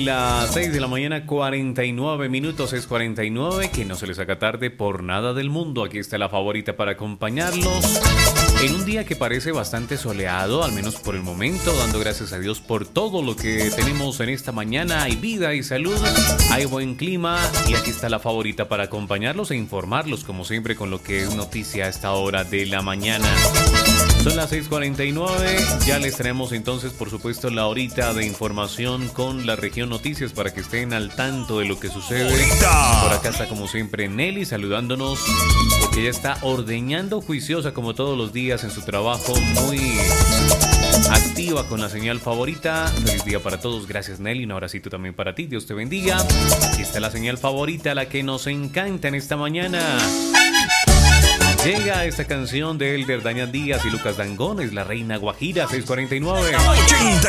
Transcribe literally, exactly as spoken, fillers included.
las seis de la mañana, cuarenta y nueve minutos, es cuarenta y nueve, que no se les haga tarde por nada del mundo. Aquí está la favorita para acompañarlos en un día que parece bastante soleado, al menos por el momento, dando gracias a Dios por todo lo que tenemos en esta mañana. Hay vida y salud, hay buen clima y aquí está la favorita para acompañarlos e informarlos, como siempre, con lo que es noticia a esta hora de la mañana. Son las seis cuarenta y nueve, ya les traemos entonces, por supuesto, la horita de información con la región noticias para que estén al tanto de lo que sucede. Por acá está como siempre Nelly saludándonos, porque ella está ordeñando juiciosa como todos los días en su trabajo, muy activa con la señal favorita. Feliz día para todos, gracias Nelly, un abracito también para ti, Dios te bendiga. Aquí está la señal favorita, la que nos encanta en esta mañana. Llega esta canción de Elder Dañan Díaz y Lucas Dangones, La Reina Guajira, seis cuarenta y nueve.